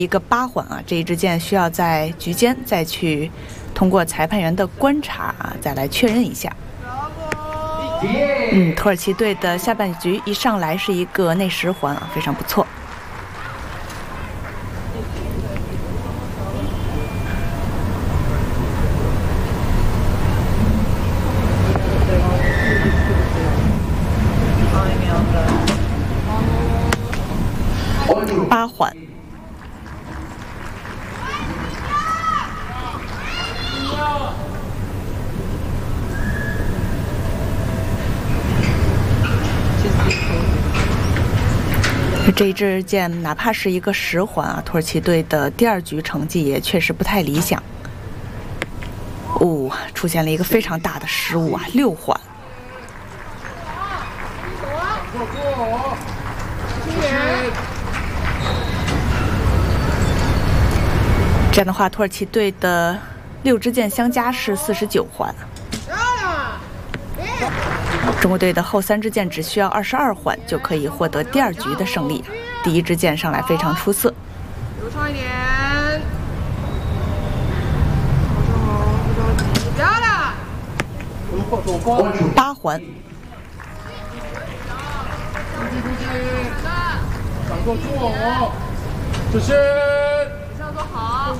一个8环啊，这一支箭需要在局间再去通过裁判员的观察再来确认一下。土耳其队的下半局一上来是一个内10环啊，非常不错。8环。这一支箭哪怕是一个10环啊，土耳其队的第2局成绩也确实不太理想。出现了一个非常大的失误啊，6环。这样的话，土耳其队的6支箭相加是49环。中国队的后3支箭只需要22环就可以获得第2局的胜利。第1支箭上来非常出色。 流畅一点。 8环。 掌握住哦，这是。向做好。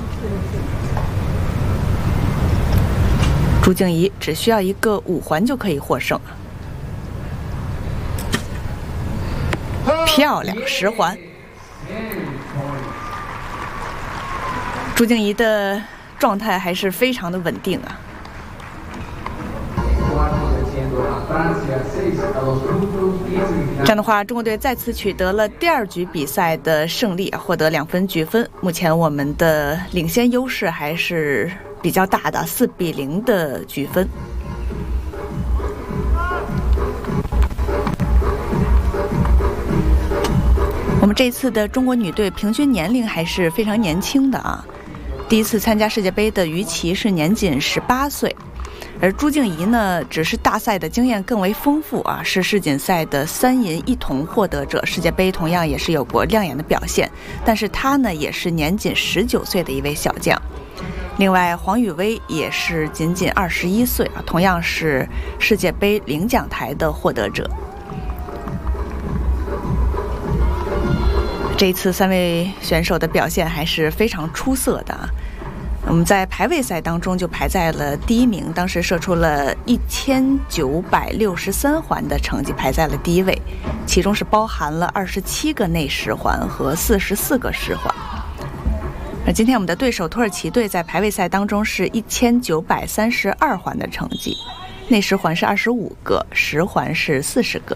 朱静怡只需要一个5环就可以获胜。漂亮，10环。朱静怡的状态还是非常的稳定啊。这样的话，中国队再次取得了第2局比赛的胜利，获得2分局分。目前我们的领先优势还是比较大的，4-0的局分。我们这次的中国女队平均年龄还是非常年轻的啊。第一次参加世界杯的于琦是年仅18岁，而朱静怡呢，只是大赛的经验更为丰富啊，是世锦赛的3银1铜获得者，世界杯同样也是有过亮眼的表现。但是她呢，也是年仅19岁的一位小将。另外，黄雨薇也是仅21岁啊，同样是世界杯领奖台的获得者。这一次3位选手的表现还是非常出色的啊。我们在排位赛当中就排在了第1名，当时射出了1963环的成绩，排在了第1位，其中是包含了27个内10环和44个10环。而今天我们的对手土耳其队在排位赛当中是1932环的成绩，内10环是25个，10环是40个。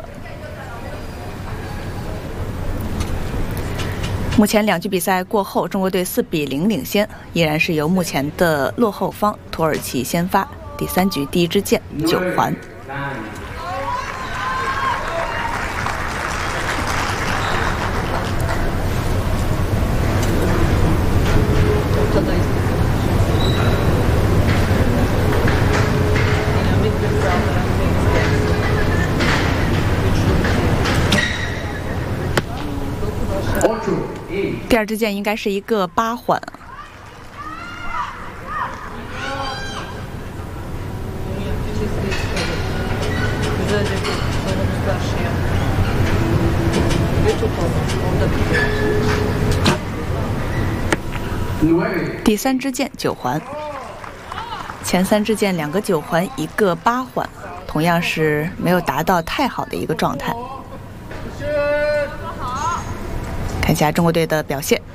目前2局比赛过后，中国队4-0领先，依然是由目前的落后方土耳其先发。第3局第1支箭9环。第2支箭应该是一个8环。第3支箭9环。前3支箭2个9环，1个8环，同样是没有达到太好的一个状态。看一下中国队的表现。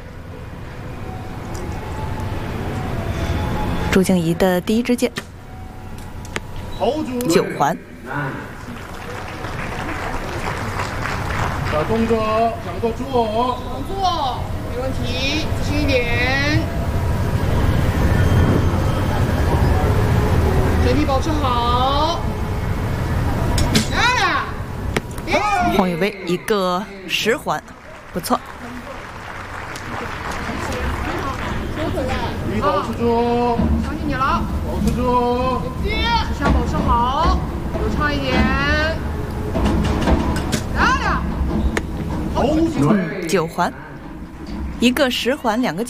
朱静怡的第1支箭9环。 小动作，掌握住哦。动作，没问题，自信一点。整体保持好。 黄雨薇一个10环，不错。 保持住，相信你了。保持住，指向保持好，流畅一点。漂亮。 9环。 一个10环2个